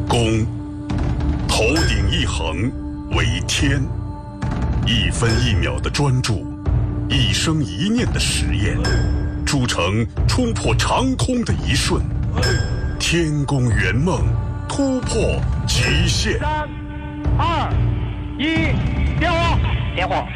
攻，头顶一横为天，一分一秒的专注，一生一念的实验，铸成冲破长空的一瞬，天宫圆梦，突破极限。 3、2、1，点火！点火！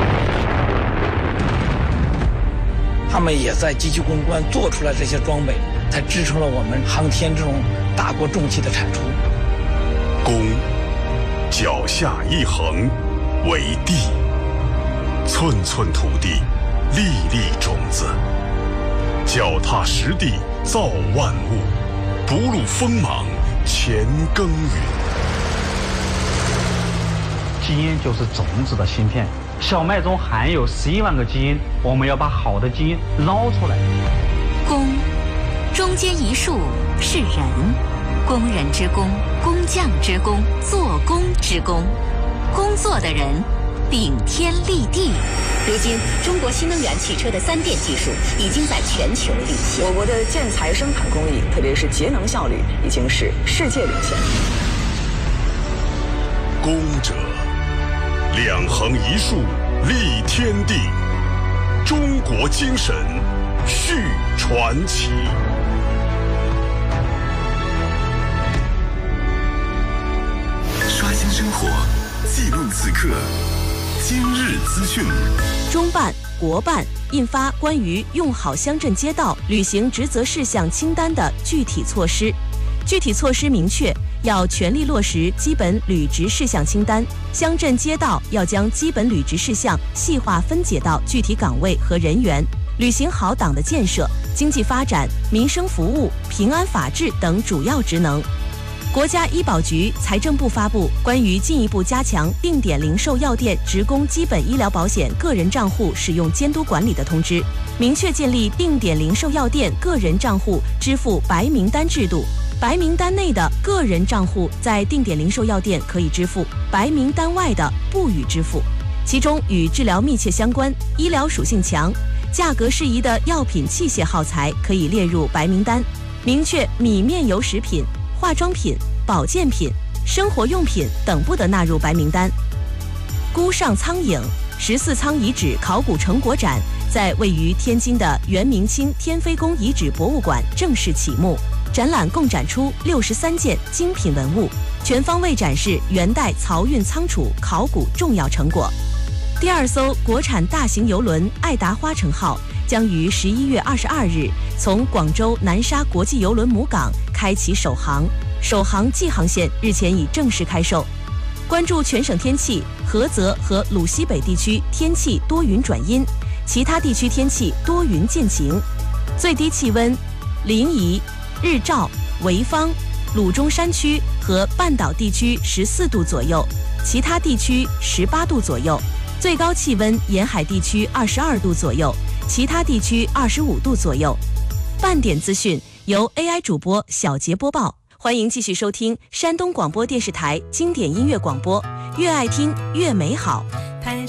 他们也在积极攻关做出来这些装备，才支撑了我们航天这种大国重器的产出。 攻，脚下一横为地，寸寸土地，粒粒种子，脚踏实地造万物，不露锋芒乾耕耘。 基因就是种子的芯片，小麦中含有11万个基因，我们要把好的基因捞出来。 工，中间一竖是人，工人之工，工匠之工，做工之工，工作的人顶天立地。如今，中国新能源汽车的3电技术已经在全球领先。 我国的建材生产工艺，特别是节能效率，已经是世界领先。 工者，两横一竖立天地，中国精神续传奇。 刷新生活，记录此刻，今日资讯。 中办、国办印发关于用好乡镇街道履行职责事项清单的具体措施。具体措施明确，要全力落实基本履职事项清单，乡镇街道要将基本履职事项细化分解到具体岗位和人员，履行好党的建设、经济发展、民生服务、平安法治等主要职能。国家医保局、财政部发布关于进一步加强定点零售药店职工基本医疗保险个人账户使用监督管理的通知，明确建立定点零售药店个人账户支付白名单制度。白名单内的个人账户在定点零售药店可以支付，白名单外的不予支付。其中与治疗密切相关、医疗属性强、价格适宜的药品器械耗材可以列入白名单。明确米面油食品、化妆品、保健品、生活用品等不得纳入白名单。孤上苍影14仓遗址考古成果展在位于天津的元明清天妃宫遗址博物馆正式启幕，展览共展出63件精品文物，全方位展示元代漕运仓储考古重要成果。第2艘国产大型邮轮爱达花城号将于11月22日从广州南沙国际邮轮母港开启首航，首航季航线日前已正式开售。关注全省天气，菏泽和鲁西北地区天气多云转阴，其他地区天气多云见晴。最低气温，临沂、日照、潍坊、鲁中山区和半岛地区14度左右，其他地区18度左右。最高气温，沿海地区22度左右，其他地区25度左右。半点资讯由 AI 主播小杰播报，欢迎继续收听山东广播电视台经典音乐广播，越爱听越美好。